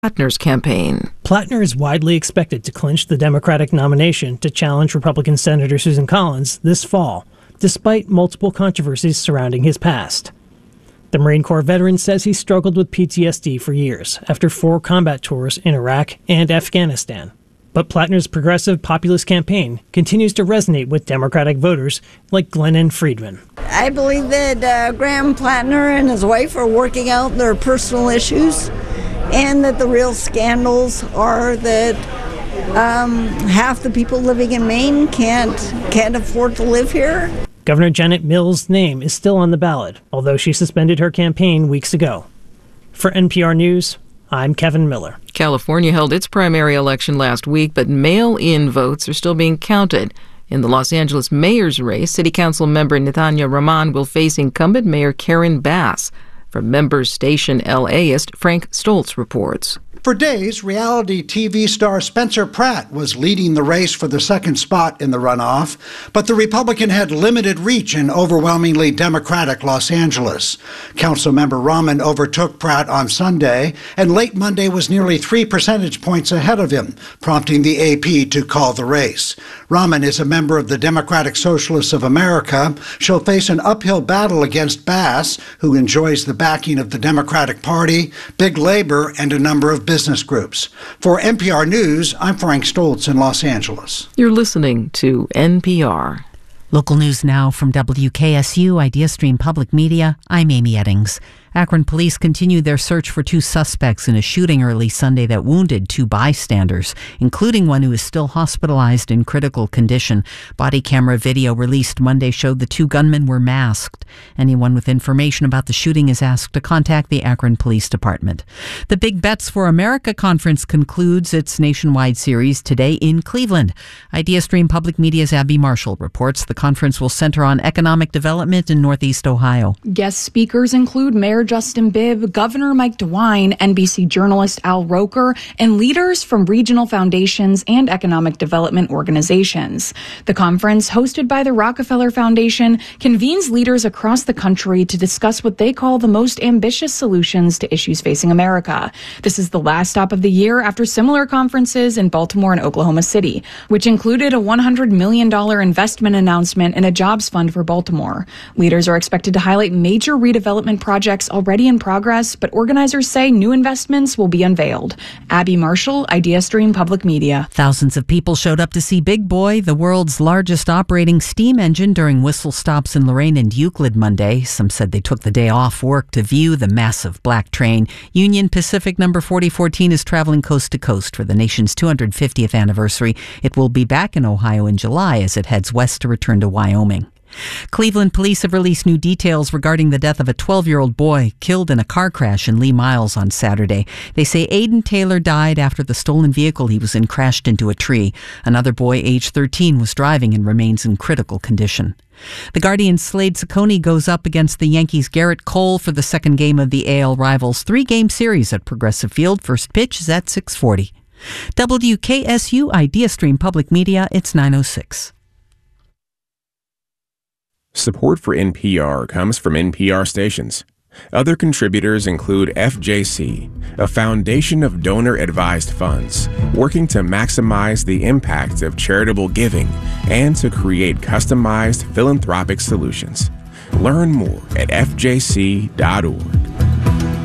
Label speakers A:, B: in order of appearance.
A: Plattner's campaign.
B: Plattner is widely expected to clinch the Democratic nomination to challenge Republican Senator Susan Collins this fall, despite multiple controversies surrounding his past. The Marine Corps veteran says he struggled with PTSD for years after 4 combat tours in Iraq and Afghanistan. But Plattner's progressive populist campaign continues to resonate with Democratic voters like Glennon Friedman.
C: I believe that Graham Plattner and his wife are working out their personal issues, and that the real scandals are that half the people living in Maine can't afford to live here.
B: Governor Janet Mills' name is still on the ballot, although she suspended her campaign weeks ago. For NPR News, I'm Kevin Miller.
A: California held its primary election last week, but mail-in votes are still being counted. In the Los Angeles mayor's race, City Council member Netanya Rahman will face incumbent Mayor Karen Bass. From member station LAist, Frank Stoltz reports.
D: For days, reality TV star Spencer Pratt was leading the race for the second spot in the runoff, but the Republican had limited reach in overwhelmingly Democratic Los Angeles. Councilmember Rahman overtook Pratt on Sunday, and late Monday was nearly 3 percentage points ahead of him, prompting the AP to call the race. Rahman is a member of the Democratic Socialists of America. She'll face an uphill battle against Bass, who enjoys the backing of the Democratic Party, Big Labor, and a number of business groups. For NPR News, I'm Frank Stoltz in Los Angeles.
A: You're listening to NPR.
E: Local news now from WKSU IdeaStream Public Media. I'm Amy Eddings. Akron police continued their search for 2 suspects in a shooting early Sunday that wounded 2 bystanders, including one who is still hospitalized in critical condition. Body camera video released Monday showed the 2 gunmen were masked. Anyone with information about the shooting is asked to contact the Akron Police Department. The Big Bets for America conference concludes its nationwide series today in Cleveland. IdeaStream Public Media's Abby Marshall reports the conference will center on economic development in Northeast Ohio.
F: Guest speakers include Mayor Justin Bibb, Governor Mike DeWine, NBC journalist Al Roker, and leaders from regional foundations and economic development organizations. The conference, hosted by the Rockefeller Foundation, convenes leaders across the country to discuss what they call the most ambitious solutions to issues facing America. This is the last stop of the year after similar conferences in Baltimore and Oklahoma City, which included a $100 million investment announcement and a jobs fund for Baltimore. Leaders are expected to highlight major redevelopment projects already in progress, but organizers say new investments will be unveiled. Abby Marshall, IdeaStream Public Media.
E: Thousands of people showed up to see Big Boy, the world's largest operating steam engine, during whistle stops in Lorain and Euclid Monday. Some said they took the day off work to view the massive black train. Union Pacific number 4014 is traveling coast to coast for the nation's 250th anniversary. It will be back in Ohio in July as it heads west to return to Wyoming. Cleveland police have released new details regarding the death of a 12-year-old boy killed in a car crash in Lee Miles on Saturday. They say Aiden Taylor died after the stolen vehicle he was in crashed into a tree. Another boy, age 13, was driving and remains in critical condition. The Guardians' Slade Cecconi goes up against the Yankees' Garrett Cole for the second game of the AL Rivals 3-game series at Progressive Field. First pitch is at 6:40. WKSU IdeaStream Public Media, it's 9:06.
G: Support for NPR comes from NPR stations. Other contributors include FJC, a foundation of donor-advised funds, working to maximize the impact of charitable giving and to create customized philanthropic solutions. Learn more at fjc.org.